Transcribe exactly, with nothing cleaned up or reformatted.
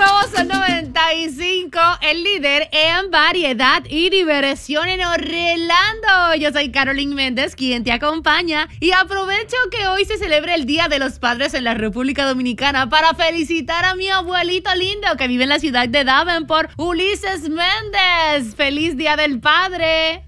Sol noventa y cinco, el líder en variedad y diversión en Orlando. Yo soy Carolyn Méndez, quien te acompaña, y aprovecho que hoy se celebra el Día de los Padres en la República Dominicana para felicitar a mi abuelito lindo que vive en la ciudad de Davenport, Ulises Méndez. ¡Feliz Día del Padre!